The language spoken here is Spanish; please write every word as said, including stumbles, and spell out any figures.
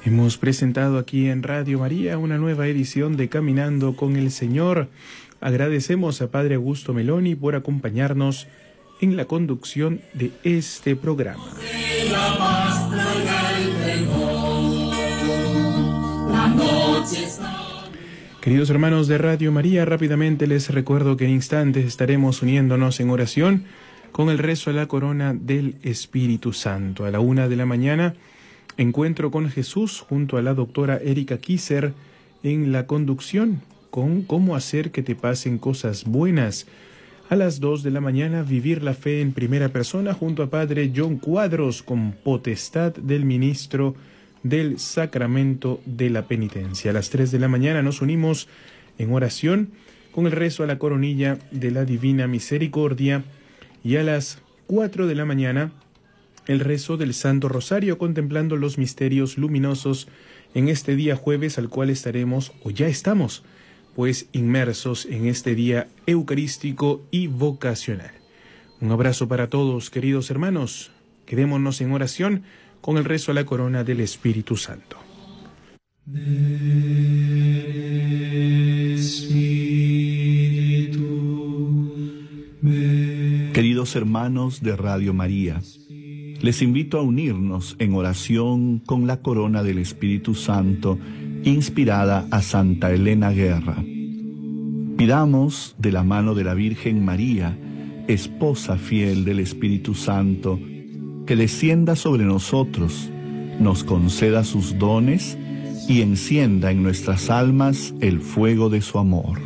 Hemos presentado aquí en Radio María una nueva edición de Caminando con el Señor. Agradecemos a Padre Augusto Meloni por acompañarnos en la conducción de este programa. Queridos hermanos de Radio María, rápidamente les recuerdo que en instantes estaremos uniéndonos en oración con el rezo a la corona del Espíritu Santo. A la una de la mañana, encuentro con Jesús junto a la doctora Erika Kisser en la conducción con cómo hacer que te pasen cosas buenas. A las dos de la mañana, vivir la fe en primera persona junto a Padre John Cuadros con potestad del ministro del Sacramento de la Penitencia. A las tres de la mañana nos unimos en oración con el rezo a la coronilla de la Divina Misericordia y a las cuatro de la mañana el rezo del Santo Rosario contemplando los misterios luminosos en este día jueves al cual estaremos o ya estamos pues inmersos en este día eucarístico y vocacional. Un abrazo para todos, queridos hermanos. Quedémonos en oración con el rezo a la corona del Espíritu Santo. Queridos hermanos de Radio María, les invito a unirnos en oración con la corona del Espíritu Santo inspirada a Santa Elena Guerra. Pidamos de la mano de la Virgen María, esposa fiel del Espíritu Santo, que descienda sobre nosotros, nos conceda sus dones y encienda en nuestras almas el fuego de su amor.